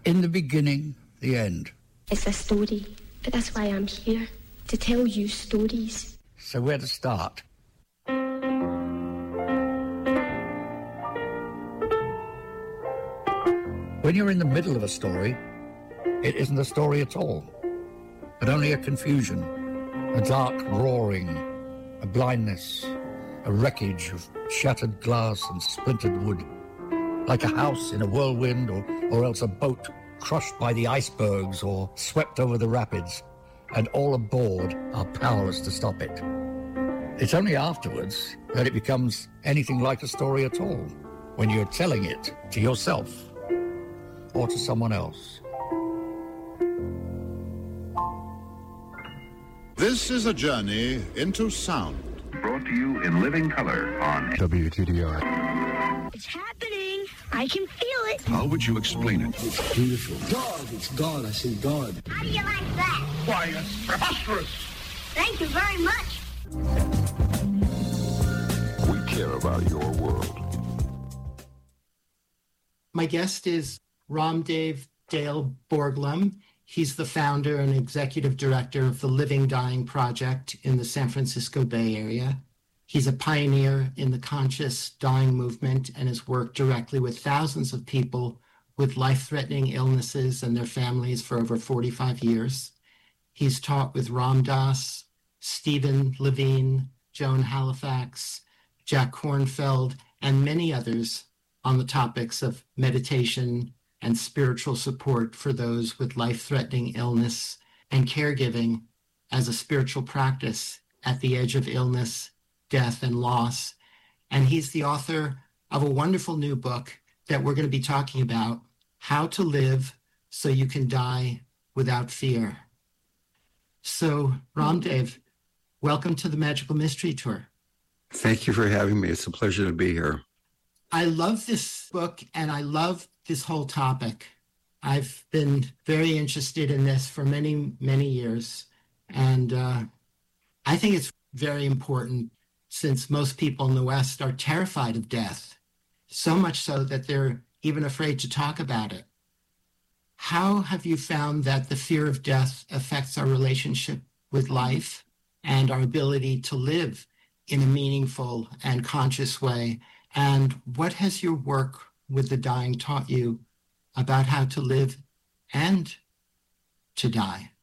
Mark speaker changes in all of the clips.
Speaker 1: In the beginning, the end.
Speaker 2: It's a story, but that's why I'm here, to tell you stories.
Speaker 1: So where to start? When you're in the middle of a story, it isn't a story at all, but only a confusion, a dark roaring, a blindness, a wreckage of shattered glass and splintered wood, like a house in a whirlwind or else a boat crushed by the icebergs or swept over the rapids, and all aboard are powerless to stop it. It's only afterwards that it becomes anything like a story at all, when you're telling it to yourself or to someone else.
Speaker 3: This is a journey into sound.
Speaker 4: Brought to you in living color on
Speaker 5: WTDR.
Speaker 6: It's happening. I can feel it.
Speaker 4: How would you explain it?
Speaker 5: It's beautiful. God, it's God. I say God.
Speaker 6: How do you like that?
Speaker 4: Why, it's preposterous.
Speaker 6: Thank you very much.
Speaker 4: We care about your world.
Speaker 7: My guest is Ramdev Dale Borglum. He's the founder and executive director of the Living Dying Project in the San Francisco Bay Area. He's a pioneer in the conscious dying movement and has worked directly with thousands of people with life-threatening illnesses and their families for over 45 years. He's taught with Ram Dass, Stephen Levine, Joan Halifax, Jack Kornfeld, and many others on the topics of meditation and spiritual support for those with life-threatening illness and caregiving as a spiritual practice at the edge of illness, death, and loss. And he's the author of a wonderful new book that we're going to be talking about, How to Live So You Can Die Without Fear. So, Ramdev, welcome to the Magical Mystery Tour.
Speaker 8: Thank you for having me. It's a pleasure to be here.
Speaker 7: I love this book and I love this whole topic. I've been very interested in this for many, many years. And I think it's very important since most people in the West are terrified of death, so much so that they're even afraid to talk about it. How have you found that the fear of death affects our relationship with life and our ability to live in a meaningful and conscious way? And what has your work with the dying taught you about how to live and to die?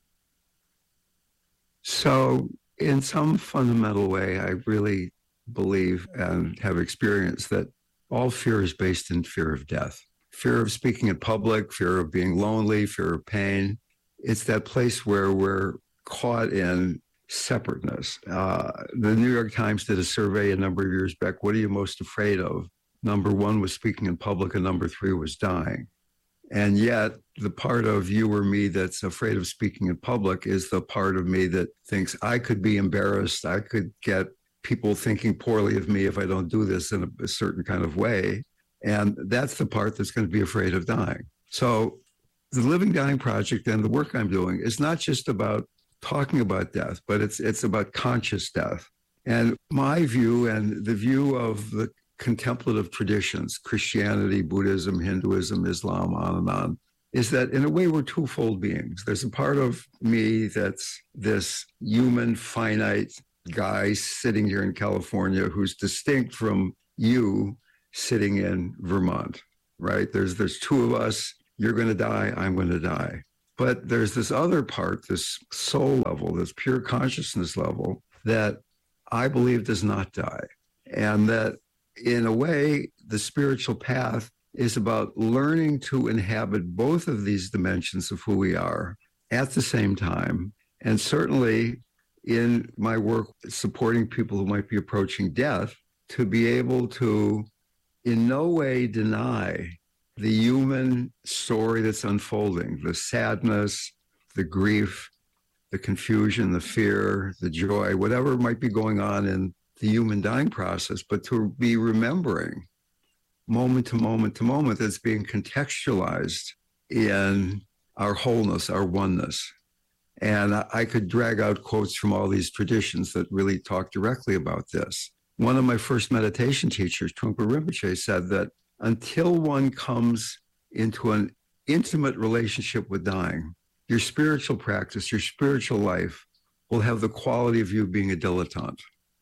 Speaker 8: So, in some fundamental way, I really believe and have experienced that all fear is based in fear of death. Fear of speaking in public, fear of being lonely, fear of pain. It's that place where we're caught in separateness. The New York Times did a survey a number of years back. What are you most afraid of? Number one was speaking in public, and number three was dying. And yet, the part of you or me that's afraid of speaking in public is the part of me that thinks I could be embarrassed. I could get people thinking poorly of me if I don't do this in a certain kind of way. And that's the part that's going to be afraid of dying. So the Living Dying Project and the work I'm doing is not just about talking about death, but it's about conscious death. And my view and the view of the contemplative traditions, Christianity, Buddhism, Hinduism, Islam, on and on, is that in a way we're twofold beings. There's a part of me that's this human, finite guy sitting here in California who's distinct from you sitting in Vermont, right? There's two of us. You're going to die. I'm going to die. But there's this other part, this soul level, this pure consciousness level that I believe does not die. And that in a way, the spiritual path is about learning to inhabit both of these dimensions of who we are at the same time. And certainly in my work supporting people who might be approaching death, to be able to in no way deny the human story that's unfolding, the sadness, the grief, the confusion, the fear, the joy, whatever might be going on in the human dying process, but to be remembering moment to moment to moment that's being contextualized in our wholeness, our oneness. And I could drag out quotes from all these traditions that really talk directly about this. One of my first meditation teachers, Trungpa Rinpoche, said that until one comes into an intimate relationship with dying, your spiritual practice, your spiritual life will have the quality of you being a dilettante.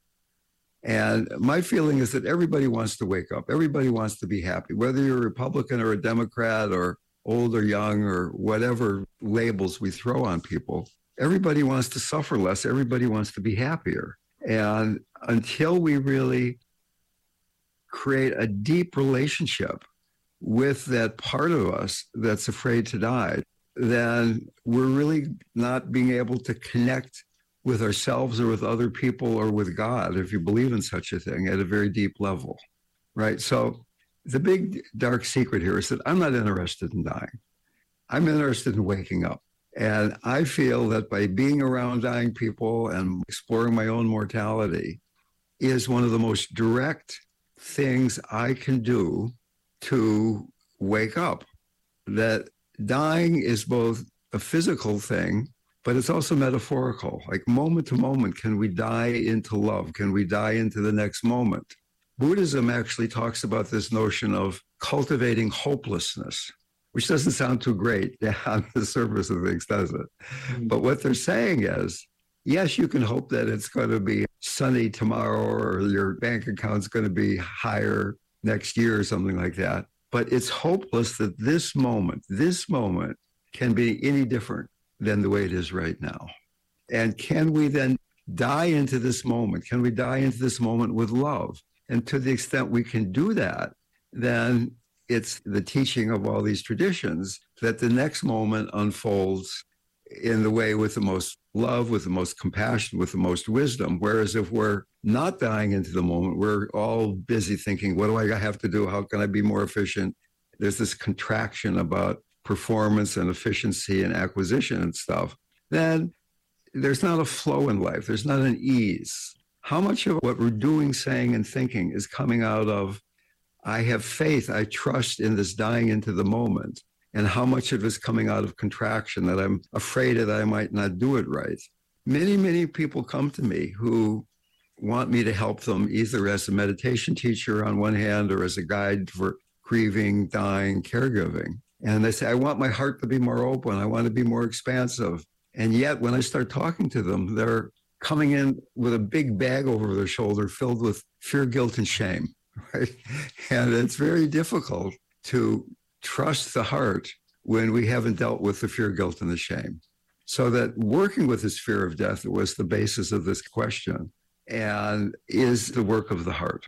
Speaker 8: And my feeling is that everybody wants to wake up. Everybody wants to be happy, whether you're a Republican or a Democrat or old or young or whatever labels we throw on people. Everybody wants to suffer less. Everybody wants to be happier. And until we really create a deep relationship with that part of us that's afraid to die, then we're really not being able to connect with ourselves or with other people or with God, if you believe in such a thing, at a very deep level, right? So the big dark secret here is that I'm not interested in dying. I'm interested in waking up. And I feel that by being around dying people and exploring my own mortality is one of the most direct things I can do to wake up. That dying is both a physical thing, but it's also metaphorical. Like moment to moment, can we die into love? Can we die into the next moment? Buddhism actually talks about this notion of cultivating hopelessness, which doesn't sound too great on the surface of things, does it? But what they're saying is, yes, you can hope that it's going to be sunny tomorrow or your bank account's going to be higher next year or something like that. But it's hopeless that this moment can be any different than the way it is right now. And can we then die into this moment? Can we die into this moment with love? And to the extent we can do that, then it's the teaching of all these traditions that the next moment unfolds in the way with the most love, with the most compassion, with the most wisdom. Whereas if we're not dying into the moment, we're all busy thinking, what do I have to do? How can I be more efficient? There's this contraction about performance and efficiency and acquisition and stuff. Then there's not a flow in life. There's not an ease. How much of what we're doing, saying, and thinking is coming out of, I have faith, I trust in this dying into the moment, and how much of it is coming out of contraction, that I'm afraid that I might not do it right? Many, many people come to me who want me to help them either as a meditation teacher on one hand or as a guide for grieving, dying, caregiving. And they say, I want my heart to be more open. I want to be more expansive. And yet when I start talking to them, they're coming in with a big bag over their shoulder filled with fear, guilt, and shame. Right? And it's very difficult to trust the heart when we haven't dealt with the fear, guilt, and the shame. So that working with this fear of death was the basis of this question and is the work of the heart.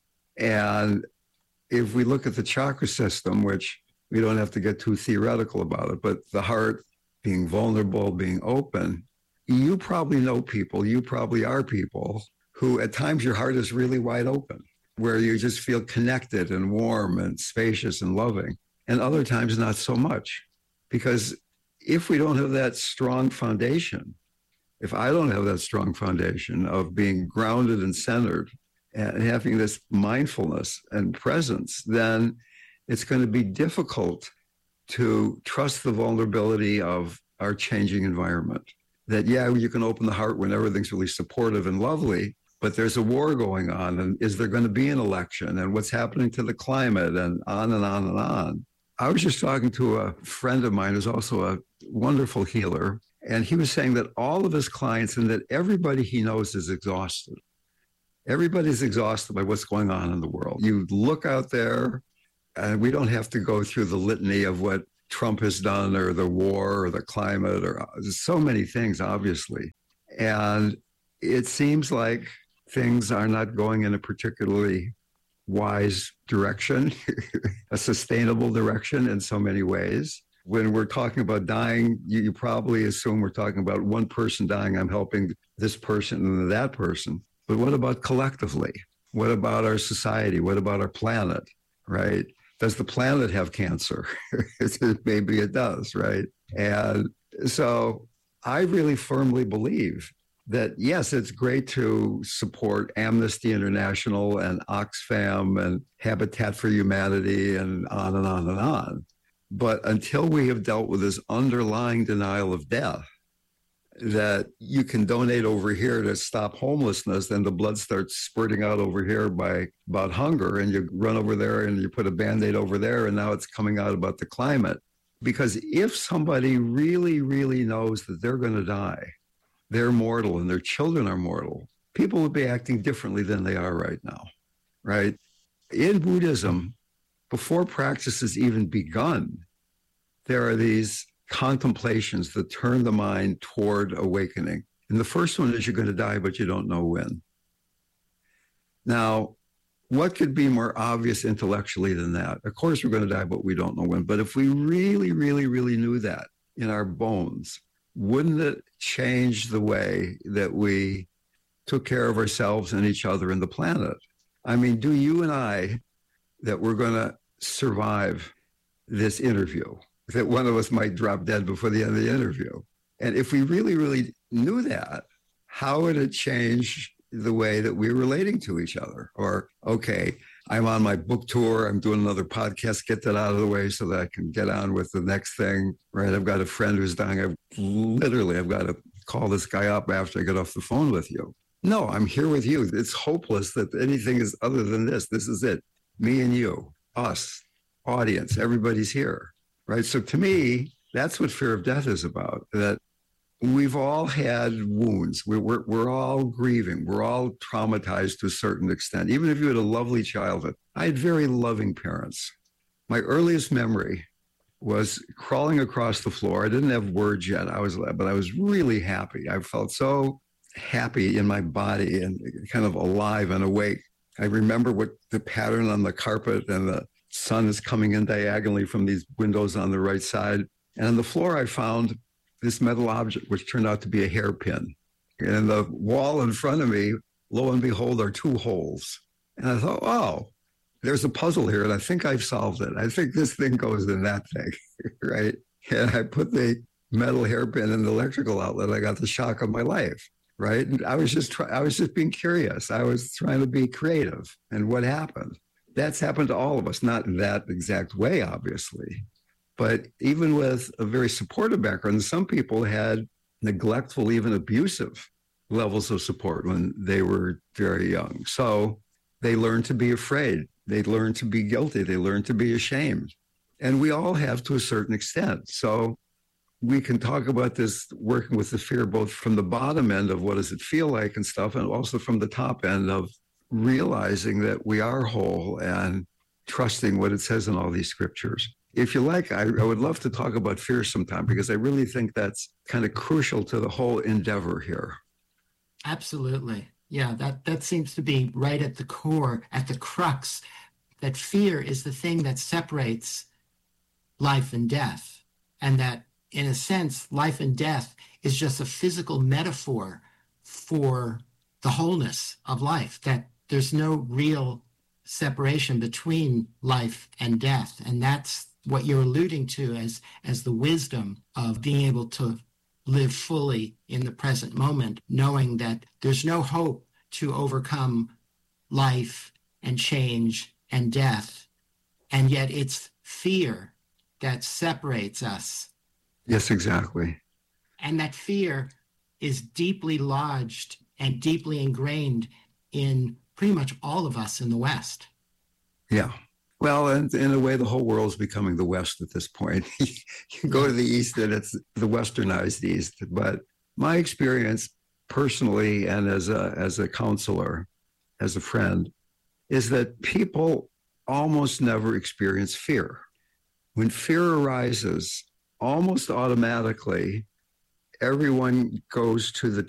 Speaker 8: And if we look at the chakra system, which we don't have to get too theoretical about it, but the heart being vulnerable, being open, you probably know people, you probably are people who at times your heart is really wide open, where you just feel connected and warm and spacious and loving, and other times not so much. Because if we don't have that strong foundation, if I don't have that strong foundation of being grounded and centered and having this mindfulness and presence, then it's going to be difficult to trust the vulnerability of our changing environment. That, yeah, you can open the heart when everything's really supportive and lovely, but there's a war going on, and is there going to be an election, and what's happening to the climate, and on and on and on. I was just talking to a friend of mine who's also a wonderful healer, and he was saying that all of his clients and that everybody he knows is exhausted. Everybody's exhausted by what's going on in the world. You look out there, and we don't have to go through the litany of what Trump has done or the war or the climate or so many things, obviously. And it seems like things are not going in a particularly wise direction, a sustainable direction in so many ways. When we're talking about dying, you probably assume we're talking about one person dying, I'm helping this person and that person. But what about collectively? What about our society? What about our planet, right? Does the planet have cancer? Maybe it does, right? And so I really firmly believe that, yes, it's great to support Amnesty International and Oxfam and Habitat for Humanity and on and on and on. But until we have dealt with this underlying denial of death, that you can donate over here to stop homelessness, then the blood starts spurting out over here about hunger, and you run over there and you put a Band-Aid over there, and now it's coming out about the climate. Because if somebody really, really knows that they're going to die, they're mortal and their children are mortal, people would be acting differently than they are right now, right? In Buddhism, before practice has even begun, there are these contemplations that turn the mind toward awakening. And the first one is you're going to die, but you don't know when. Now, what could be more obvious intellectually than that? Of course, we're going to die, but we don't know when. But if we really, really, really knew that in our bones, wouldn't it change the way that we took care of ourselves and each other and the planet? I mean, do you and I, that we're going to survive this interview, that one of us might drop dead before the end of the interview? And if we really, really knew that, how would it change the way that we're relating to each other? Or, okay, I'm on my book tour, I'm doing another podcast, get that out of the way so that I can get on with the next thing, right? I've got a friend who's dying. I've got to call this guy up after I get off the phone with you. No, I'm here with you. It's hopeless that anything is other than this. This is it. Me and you, us, audience, everybody's here, right? So to me, that's what fear of death is about, that we've all had wounds. We're all grieving. We're all traumatized to a certain extent. Even if you had a lovely childhood, I had very loving parents. My earliest memory was crawling across the floor. I didn't have words yet. But I was really happy. I felt so happy in my body and kind of alive and awake. I remember what the pattern on the carpet, and the sun is coming in diagonally from these windows on the right side. And on the floor, I found this metal object, which turned out to be a hairpin. And in the wall in front of me, lo and behold, are two holes. And I thought, oh, there's a puzzle here, and I think I've solved it. I think this thing goes in that thing, right? And I put the metal hairpin in the electrical outlet. I got the shock of my life, right? And I was just being curious. I was trying to be creative. And what happened? That's happened to all of us, not in that exact way, obviously. But even with a very supportive background, some people had neglectful, even abusive levels of support when they were very young. So they learned to be afraid. They learned to be guilty. They learned to be ashamed. And we all have to a certain extent. So we can talk about this, working with the fear, both from the bottom end of what does it feel like and stuff, and also from the top end of realizing that we are whole and trusting what it says in all these scriptures. If you like, I would love to talk about fear sometime, because I really think that's kind of crucial to the whole endeavor here.
Speaker 7: Absolutely. Yeah, that seems to be right at the core, at the crux, that fear is the thing that separates life and death. And that, in a sense, life and death is just a physical metaphor for the wholeness of life, that there's no real separation between life and death. And that's what you're alluding to as the wisdom of being able to live fully in the present moment, knowing that there's no hope to overcome life and change and death. And yet it's fear that separates us.
Speaker 8: Yes, exactly.
Speaker 7: And that fear is deeply lodged and deeply ingrained in pretty much all of us in the West.
Speaker 8: Yeah. Well, and in a way, the whole world's becoming the West at this point. You go to the East and it's the westernized East. But my experience personally, and as a counselor, as a friend, is that people almost never experience fear. When fear arises, almost automatically, everyone goes to the